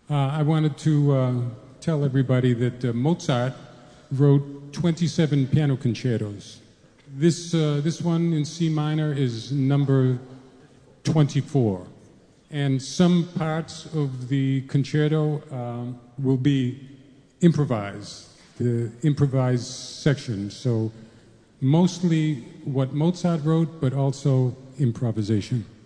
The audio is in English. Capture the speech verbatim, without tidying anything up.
Uh, I wanted to uh, tell everybody that uh, Mozart wrote twenty-seven piano concertos. This, uh, this one in C minor is number twenty-four. And some parts of the concerto um, will be improvised, the improvised section. So mostly what Mozart wrote, but also improvisation.